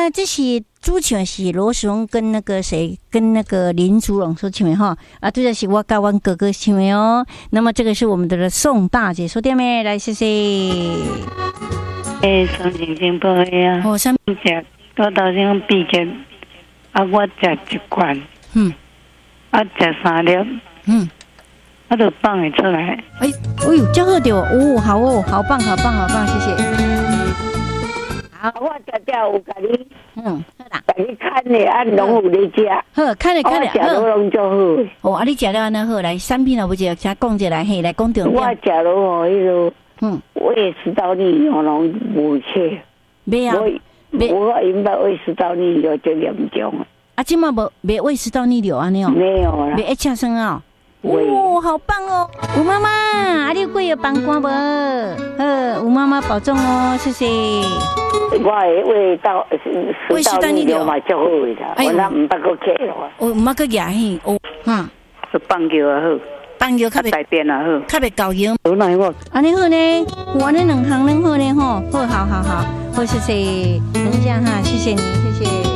这是主唱是罗时丰跟那个谁，跟那个林祖龙所唱的哈啊，对的是我跟我哥哥唱的哦。那么这个是我们的宋大姐说对没？来，谢谢。 三星星报的啊， 哦，什么？ 我头先毕业，啊，我食一罐，啊，食3粒，我就放会出来。 哎呦，这好掉哦，好哦，好棒，好棒，好棒，谢谢。好， 我食掉有甲你， 好啦， 甲你看的啊，拢有咧食。 好，看咧， 我食了拢就好。 哦，啊，你食了安那好，来产品啊，不就先讲一来，嘿，来讲重点。 我食了哦，迄个，胃食道逆流拢无切。 没啊， 我因为胃食道逆流就严重了。 啊，今嘛没胃食道逆流安尼哦？ 没有啦。 没一恰生啊。哦，好棒哦！吴妈妈，啊，你过有帮关无？吴妈妈保重哦，谢谢。 我的胃食道逆流嘛，足好的，我那唔捌个起咯。 哦，唔捌个牙嘿，哦， 放球也好， 放球较袂改变也好， 较袂高音。 有哪个？ 安尼好呢，我那两行能好呢吼，好，谢谢，等一下哈，谢谢你，谢谢。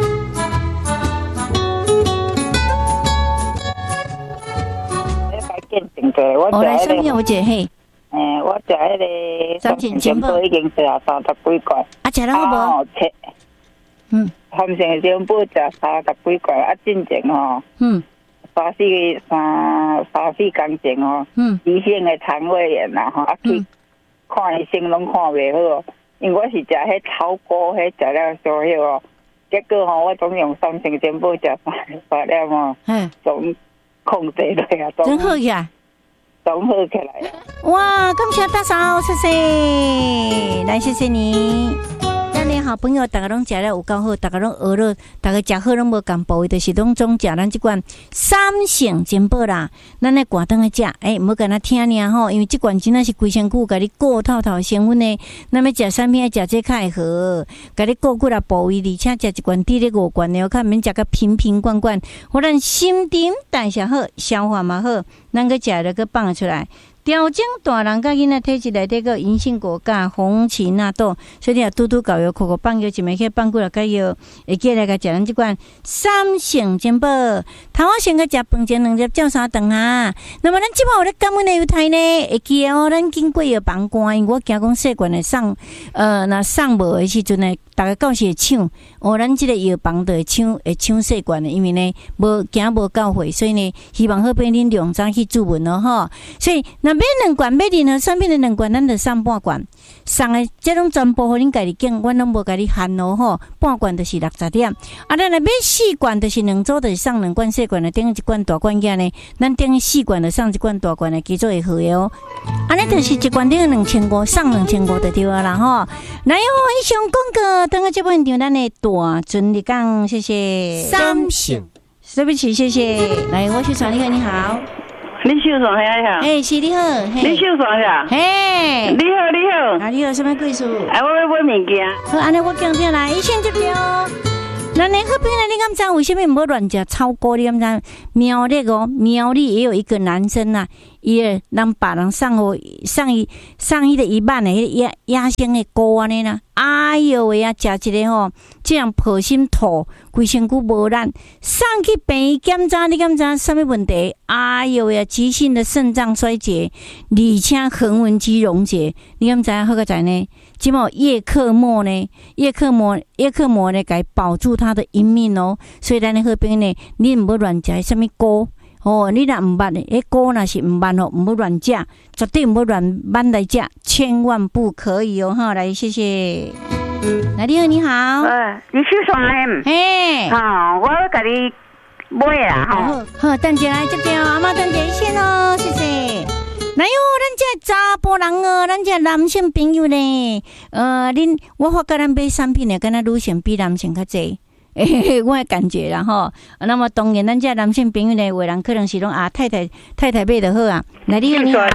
我来上面我姐嘿， 我食迄个三千金宝已经食30几罐， 啊，食了好无？ 三千金宝食30几罐，啊，进前吼，三四工前吼，急性的肠胃炎啦吼，啊去看医生拢看袂好，因为我是食迄草菇，迄食了烧迄哦，结果吼我总用3千金宝食3粒吼，总控制落啊， 真好呀。 总好起来哇！感谢大嫂，谢谢，来谢谢你。咱的好朋友，大家拢食了有够好，大家拢学了，大家食好拢无共步，就是拢总食咱这款三性金宝啦。咱来挂灯去食，唔好跟他听尔吼，因为这款真的是规身躯，甲你顾透透成分的。那么食产品要食这较会好，甲你顾骨啦部位，而且食一罐滴咧5罐的，看免食个瓶瓶罐罐，互咱心顶代谢好，消化嘛好，咱个食了个放出来。调整大人甲囡仔体质内底个银杏果甲红芪纳豆，所以你啊拄拄搞药，口口放药，一枚去放过来个药，会记来个食咱即款三性金宝。头仔先个食饭前2粒照3顿啊。那么咱即摆有咧感恩的犹太呢，会记哦，咱经过药房关，因为我惊讲细罐的送，那送无的时阵呢，大家到时会抢，咱即个药房就会抢细罐的，因为呢无惊无到货，所以呢，希望好俾恁量早去注文咯吼。所以那买2罐，买任何产品的2罐，咱就送半罐。送的这种全部互恁家己拣，阮拢无家己限咯吼。半罐就是60点，啊，咱来买4罐，就是2组，就是送2罐细罐的，等1罐大罐仔呢，咱等4罐就送1罐大罐的，叫做会好的哦。安尼就是1罐等2500，送2500就对啊啦吼。来哦，以上广告，等下这本场咱的大尊的讲，谢谢。 三性， 对不起，谢谢。来，我秀爽，你好。 林秀爽呀， 是你好， 林秀爽呀， 嘿， 你好， 啊，你好，什么贵数？ 我要买物件。 好，安尼我讲听来，先接着。咱的好朋友，你敢知为什么唔好乱食草菇？你敢知？苗栗哦，苗栗也有一个男生呐，伊让别人送伊的一半的野生的菇安尼啦。哎哟喂啊，食一个吼，这样破心吐，规身躯无力，送去病院检查，你敢知什么问题？哎哟喂啊，急性的肾脏衰竭，而且横纹肌溶解，你敢知好个在呢？即么叶克膜呢？叶克膜呢，该保住它的一命哦。所以咱的好朋友呢，你唔好乱食什么菇哦。你若唔捌的，迄菇若是唔捌哦，唔好乱食，绝对唔好乱买来食，千万不可以哦。哈，来谢谢。来，你好，你好。 你去爽嘞？ 嘿， 好，我甲你买啦。 好，等下来这边阿妈等一下哦，谢谢。来哟，咱这查甫人哦，咱这男性朋友呢，我发觉咱买产品呢，敢若女性比男性较济。我的感觉啦吼，那么当然，咱这男性朋友呢，有人可能是讲啊，太太买就好啊。来，你好，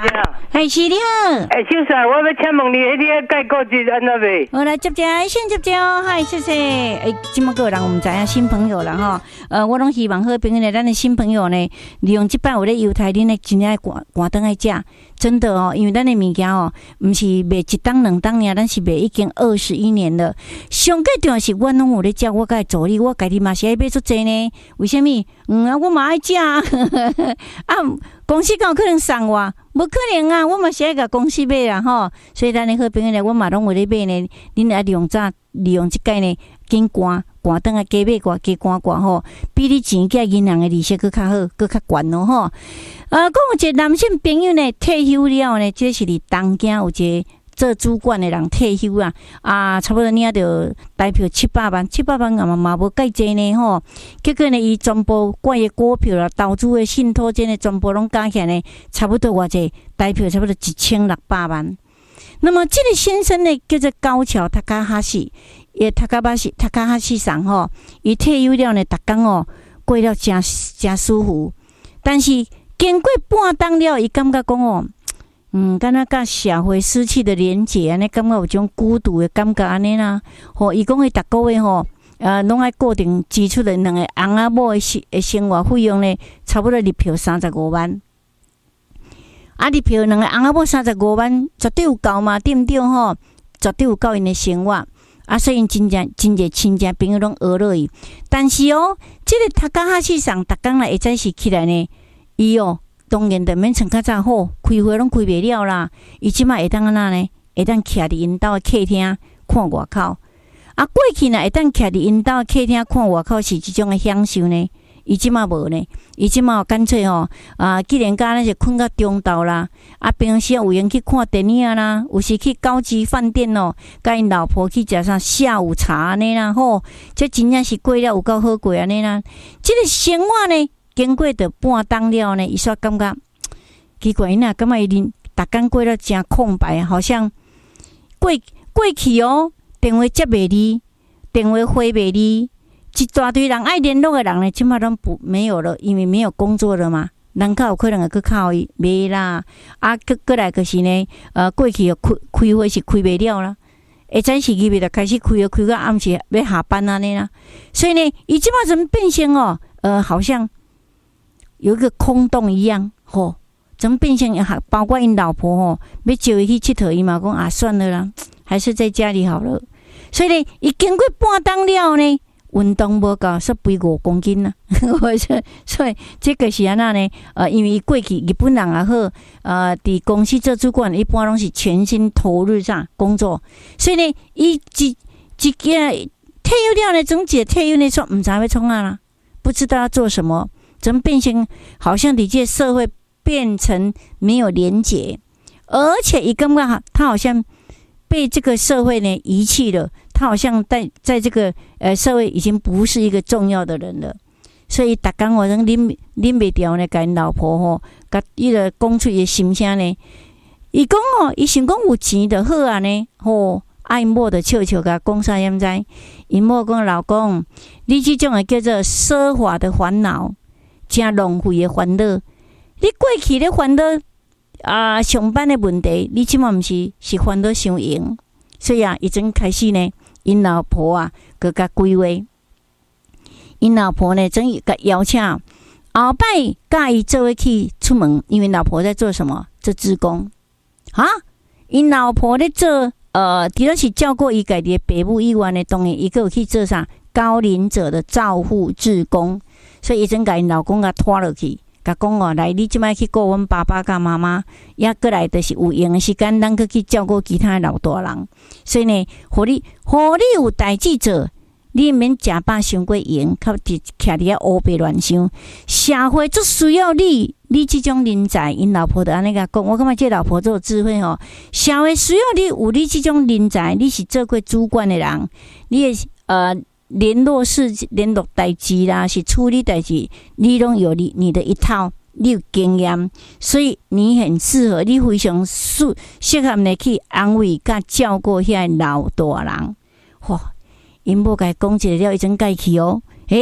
嗨，是你好。 先生，我要请问你，你个介顾是安怎袂？ 我来接先接嗨，谢谢。这么个人我们知影新朋友了哈。我拢希望好朋友呢，咱的新朋友呢，利用这摆有咧犹太恁呢，真爱赶灯来食。真的哦，因为咱的物件哦，不是卖一档两档呀，咱是卖已经21年了。上个重要是，我拢有咧食，我该助力，我家己嘛是爱买出济呢。为什么？我嘛爱食啊。公司敢有可能送我？无可能啊！我嘛是爱甲公司买啊吼。所以咱的好朋友呢，我嘛拢有咧买呢。恁爱利用即个呢，紧赶灯啊，加买加赶吼，比你钱寄银行的利息佫较好，佫较悬咯吼。讲有一个男性朋友呢，退休了呢，这是伫东京有一个做主管的人退休啊，差不多领着台票700万嘛无介济呢吼。结果呢，伊全部管的股票啦、投资的信托这些全部拢加起来呢，差不多偌济台票差不多1600万。那么这个先生呢，叫做高桥塔卡哈西，塔卡哈西上吼，伊退休了呢，逐工哦过了真舒服，但是经过半冬了，伊感觉讲哦，敢若甲社会失去的连结，安尼感觉有种孤独的感觉安尼啦。吼，伊讲伊逐个月吼，拢爱固定支出的两个翁仔某的生活费用呢，差不多入票35万。入票两个翁仔某35万，绝对有够嘛，对毋对吼？绝对有够因的生活。所以因真正亲戚朋友拢讹落伊。但是哦，这个他刚开始上，逐工来会早时起来呢，伊哦，当然就免像较早好，开会拢开袂了啦。伊即摆会当安那呢？会当徛伫因兜的客厅看外口。过去呢，会当徛伫因兜的客厅看外口是一种的享受呢。伊即摆无呢，伊即摆干脆吼既然甲咱是困到中昼啦，平时有闲去看电影啦，有时去高级饭店哦，甲因老婆去食啥下午茶安尼啦吼，这真正是过了有够好过安尼啦。这个生活呢，经过着半冬了呢，伊煞感觉奇怪，因感觉伊逐工过了真空白，好像过去哦，电话接袂离，电话回袂离。一大堆人爱联络的人呢，即摆拢没有了，因为没有工作了嘛。人较有可能会去靠伊卖啦，过来就是呢，过去开会是开袂了啦，会早时入面就开始开到暗时要下班安尼啦。所以呢，伊即摆怎么变成哦？好像有一个空洞一样，吼，怎么变成包括因老婆吼，要招伊去佚佗，伊嘛讲算了啦，还是在家里好了。所以呢，伊经过半冬了呢。运动无够，说肥5公斤啦。所以这个是安那呢？因为过去日本人也好，伫公司做主管，一般拢是全心投入上工作，所以呢，伊一退休了呢，总结退休呢说唔知要创啊啦，不知道要做什么，怎么变成好像伫这社会变成没有连结，而且伊感觉他好像被这个社会呢遗弃了。他好像在这个社会已经不是一个重要的人了，所以逐工我能啉袂掉呢，甲因老婆吼，甲伊个讲出伊心声呢。伊讲哦，伊想讲有钱就好啊呢，吼，因某就笑笑甲讲啥样知？因某讲老公，你这种叫做奢华的烦恼，真浪费的烦恼。你过去咧烦恼上班的问题，你即满毋是烦恼伤用，所以伊真开始呢。因老婆佮甲规划，因老婆呢，真甲邀请后摆甲伊做伙去出门，因为老婆在做什么？做志工因老婆咧做除了是照顾伊家己的爸母以外呢，当然伊个有去做啥高龄者的照护志工，所以伊真甲因老公甲拖落去。甲讲来，你即摆去顾阮爸爸甲妈妈，也过来就是有闲的时间，咱去照顾其他老大人。所以呢，互你有代志做，你免食饱伤过闲，较徛伫遐乌白乱想。社会最需要你这种人才。因老婆就安尼甲讲，我感觉这老婆做智慧吼。社会需要你有你这种人才，你是做过主管的人，你的联络代志啦，是处理代志，你拢有你的一套，你有经验，所以你很适合，你非常适合呢去安慰甲照顾遐老大人。因某甲伊讲一个了，伊真介去哦。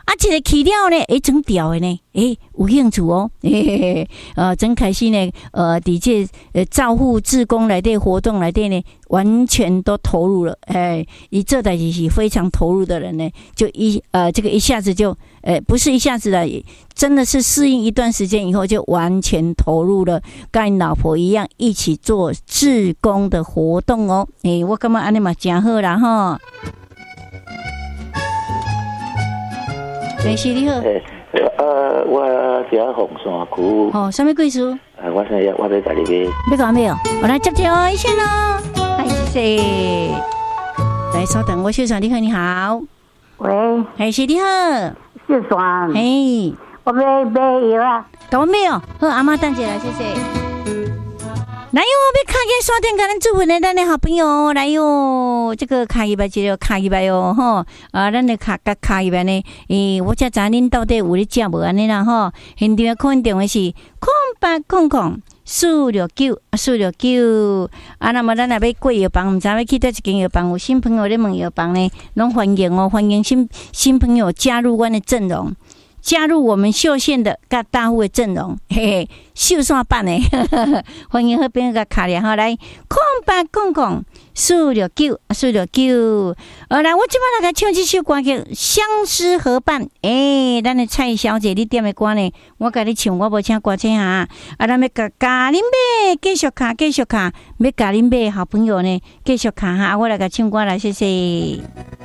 这个起了呢，整条的呢，有兴趣哦，真开心呢。伫这照护志工内底活动内底呢，完全都投入了。伊做代志是非常投入的人呢，就这个一下子就不是一下子了，真的是适应一段时间以后，就完全投入了，跟老婆一样一起做志工的活动哦。我感觉安尼嘛真好啦吼。林师你好。 我伫凤山区。 什么故事？ 我想要甲你要讲没有？我来接一下咯。嗨，谢谢。来，稍等，我秀传你好，你好。 喂。 嗨，师你好。 秀传。 嘿。 我买药啊。 搞没有？好，阿妈等一下，谢谢。来哟，要卡给刷电，跟咱祝福的咱的好朋友来哟。这个卡一百就卡一百哟，吼咱的卡一百呢，我才知恁到底有咧食无安尼啦吼。现场可能电话是0800-469-469。那么咱若要过药房，唔知要去倒一间药房，有新朋友咧问药房呢，拢欢迎哦，欢迎新朋友加入阮的阵容。加入我们秀线的甲大户的阵容，嘿嘿，秀线版的，欢迎好朋友甲卡连哈来0800-469-469。来，我即摆来甲唱这首歌叫《相思河畔》。咱的蔡小姐，你点的歌呢？我甲你唱，我无请歌请下。咱要甲恁买，继续卡，要甲恁买好朋友呢，继续卡哈。我来甲唱歌来，谢谢。